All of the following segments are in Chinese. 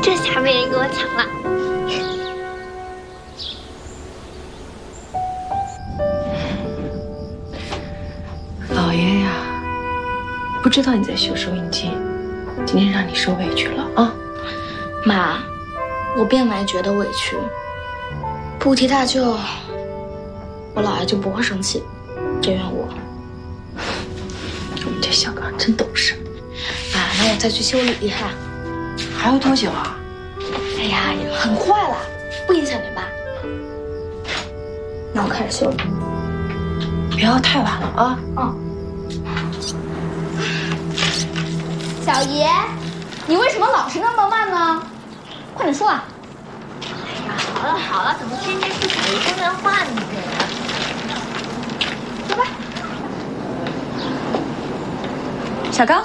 这下被人给我抢了。 老爷呀，不知道你在修收音机，今天让你受委屈了啊！ 妈，我并没觉得委屈，不提大舅，我姥爷就不会生气，这怨我。 我们这小刚真懂事。 啊，那我再去修理一下。 还要多久啊？ 哎呀，很快了，不影响你吧？那我开始修了。 不要太晚了啊！ 小爷，你为什么老是那么慢呢？快点说啊！ 哎呀，好了好了，怎么天天不讲一中原话呢？ 走吧。 小刚，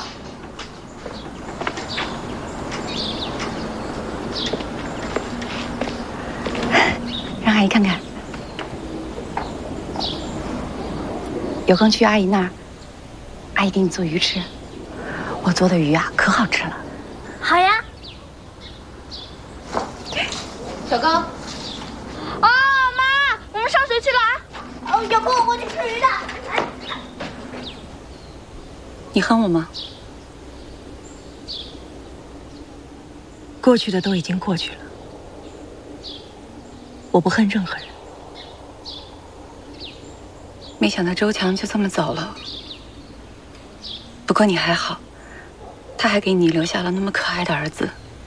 让阿姨看看。有空去阿姨那儿，阿姨给你做鱼吃。我做的鱼啊，可好吃了。 好呀。 小刚。啊，妈，我们上学去了啊！ 哦，有空我去吃鱼的。 你恨我吗？ 过去的都已经过去了，我不恨任何人。 没想到周强就这么走了。不过你还好，他还给你留下了那么可爱的儿子。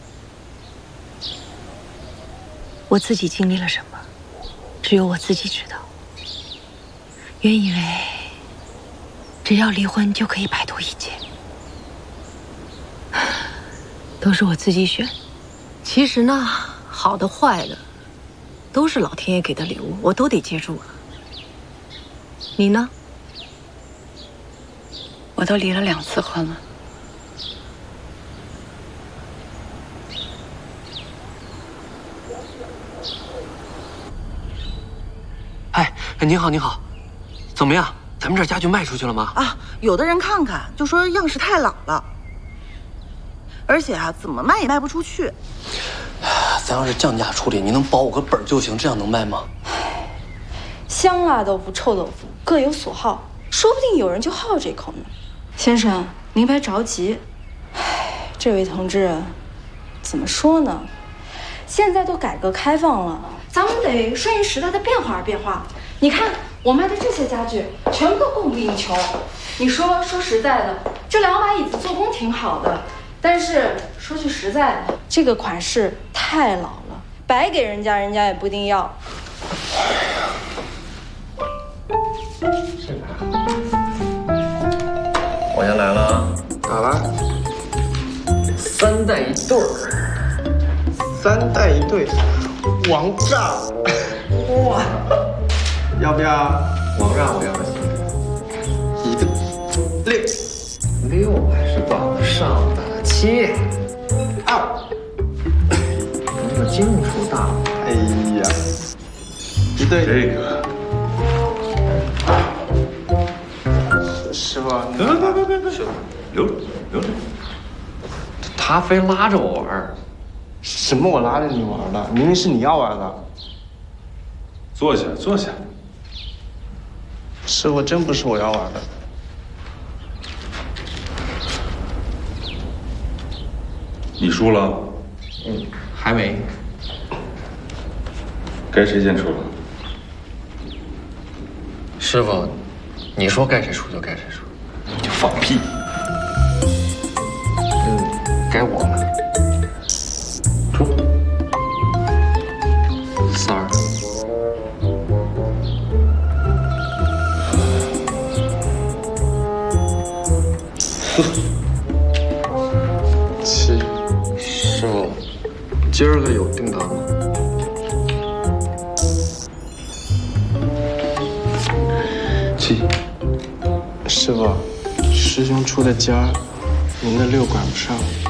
我自己经历了什么，只有我自己知道。原以为只要离婚就可以摆脱一切，都是我自己选。 其实呢，好的坏的，都是老天爷给的礼物，我都得接住了。你呢？ 我都离了2次婚了。 哎，您好，您好，怎么样？咱们这家具卖出去了吗？ 啊，有的人看看就说样式太老了，而且啊，怎么卖也卖不出去。 咱要是降价处理，您能保我个本就行，这样能卖吗？ 香辣豆腐、臭豆腐各有所好，说不定有人就好这口呢。先生，您别着急。唉，这位同志，怎么说呢？现在都改革开放了，咱们得顺应时代的变化而变化。你看我卖的这些家具，全部都供不应求。你说实在的，这2把椅子做工挺好的，但是说句实在的，这个款式太老了，白给人家，人家也不一定要。 我先来了啊！ 好了 ，3代1对儿 ，3代1对，王炸！哇，要不要？ 王炸我要的 1对 6还是往上的7，2。你这个金属大了。 哎呀，1对这个。 师傅， 别，留着。他非拉着我玩。 什么？我拉着你玩的？明明是你要玩的。 坐下。 师傅，真不是我要玩的。 你输了？ 还没。 该谁先出了？ 师傅，你说该谁输就该谁输。 你就放屁！ 该我了。 出。 3儿。 7。 师傅，今儿个有订单吗 ？7。师傅，师兄出的尖儿，您的6管不上。